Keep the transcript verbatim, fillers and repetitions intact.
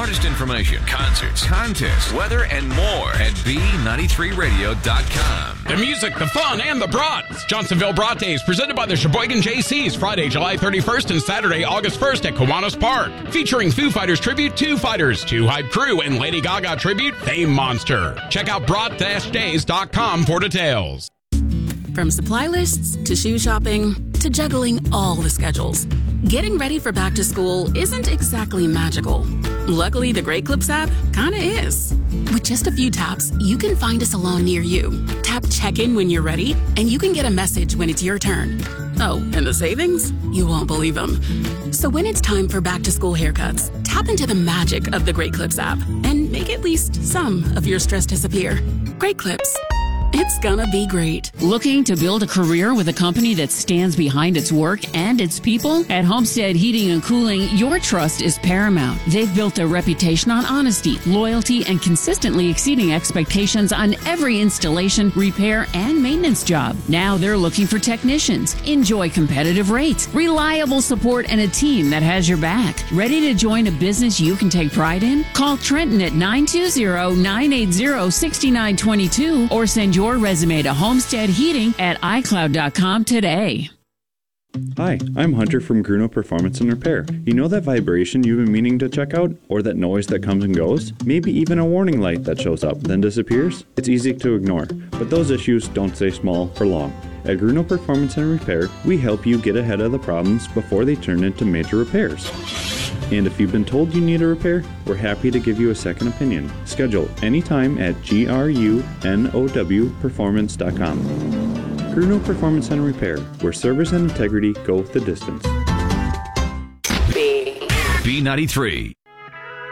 artist information, concerts, contests, weather, and more at B ninety-three radio dot com. The music, the fun, and the brats. Johnsonville Brat Days presented by the Sheboygan J Cs, Friday, July thirty-first and Saturday, August first at Kiwanis Park. Featuring Foo Fighters tribute, Two Fighters, Two Hype Crew, and Lady Gaga tribute, Fame Monster. Check out brat days dot com for details. From supply lists to shoe shopping to juggling all the schedules, getting ready for back to school isn't exactly magical. Luckily, the Great Clips app kinda is. With just a few taps, you can find a salon near you. Tap check-in when you're ready, and you can get a message when it's your turn. Oh, and the savings? You won't believe them. So when it's time for back to school haircuts, tap into the magic of the Great Clips app and make at least some of your stress disappear. Great Clips. It's gonna be great. Looking to build a career with a company that stands behind its work and its people? At Homestead Heating and Cooling, your trust is paramount. They've built a reputation on honesty, loyalty, and consistently exceeding expectations on every installation, repair, and maintenance job. Now they're looking for technicians. Enjoy competitive rates, reliable support, and a team that has your back. Ready to join a business you can take pride in? Call Trenton at nine two zero, nine eight zero, six nine two two or send your resume to Homestead Heating at i cloud dot com today. Hi, I'm Hunter from Gruno Performance and Repair. You know that vibration you've been meaning to check out? Or that noise that comes and goes? Maybe even a warning light that shows up, then disappears? It's easy to ignore, but those issues don't stay small for long. At Gruno Performance and Repair, we help you get ahead of the problems before they turn into major repairs. And if you've been told you need a repair, we're happy to give you a second opinion. Schedule anytime at grunow performance dot com. Gruno Performance and Repair, where service and integrity go the distance. B ninety-three.